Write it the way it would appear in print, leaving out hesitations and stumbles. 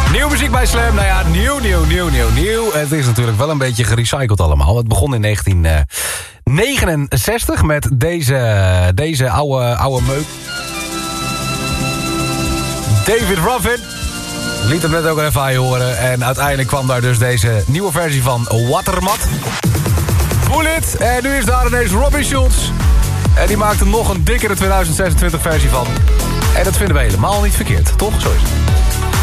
Nieuwe muziek bij Slam. Nou ja, nieuw. Het is natuurlijk wel een beetje gerecycled allemaal. Het begon in 1969 met deze oude meuk. David Ruffin. Liet hem net ook even aan je horen. En uiteindelijk kwam daar dus deze nieuwe versie van Watermat. Bullet. En nu is daar ineens Robin Schulz. En die maakt er nog een dikkere 2026 versie van. En dat vinden we helemaal niet verkeerd, toch? Zo is het.